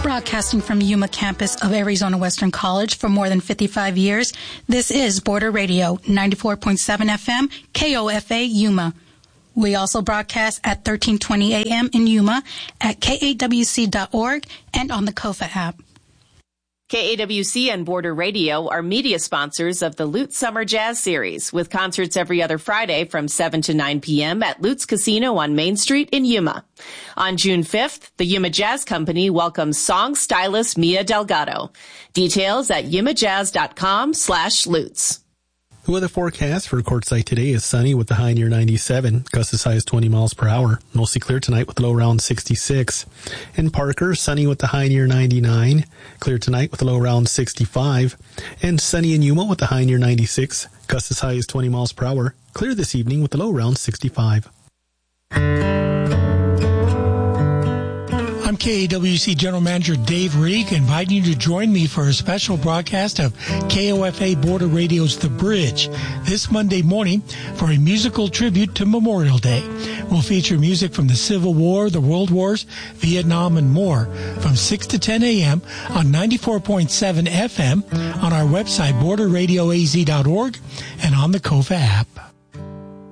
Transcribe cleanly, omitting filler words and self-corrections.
Broadcasting from Yuma campus of Arizona Western College for more than 55 years, this is Border Radio, 94.7 FM, KOFA Yuma. We also broadcast at 1320 AM in Yuma, at kawc.org, and on the KOFA app. KAWC and Border Radio are media sponsors of the Lutz Summer Jazz Series, with concerts every other Friday from 7 to 9 p.m. at Lutz Casino on Main Street in Yuma. On June 5th, the Yuma Jazz Company welcomes song stylist Mia Delgado. Details at yumajazz.com/Lutz. The weather forecast for Quartzsite today is sunny with the high near 97, gusts as high as 20 miles per hour. Mostly clear tonight with the low around 66. In Parker, sunny with the high near 99, clear tonight with the low around 65. And sunny in Yuma with the high near 96, gusts as high as 20 miles per hour. Clear this evening with the low around 65. I'm KAWC General Manager Dave Reek, inviting you to join me for a special broadcast of KOFA Border Radio's The Bridge this Monday morning for a musical tribute to Memorial Day. We'll feature music from the Civil War, the World Wars, Vietnam, and more from 6 to 10 a.m. on 94.7 FM on our website, borderradioaz.org, and on the KOFA app.